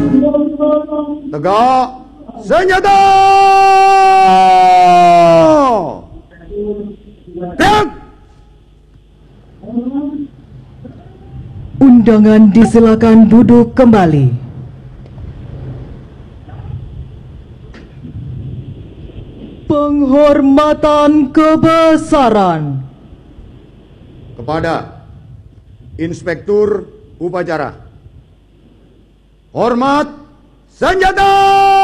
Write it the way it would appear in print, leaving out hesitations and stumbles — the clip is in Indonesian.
Tegak senjata. Gerak. Undangan disilakan duduk kembali. Penghormatan kebesaran Kepada Inspektur Upacara. Hormat senjata.